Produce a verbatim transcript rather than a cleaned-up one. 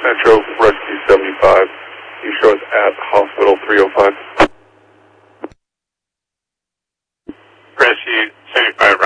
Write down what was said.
Metro Rescue seventy-five. You show us at Hospital three oh five. Rescue seventy-five,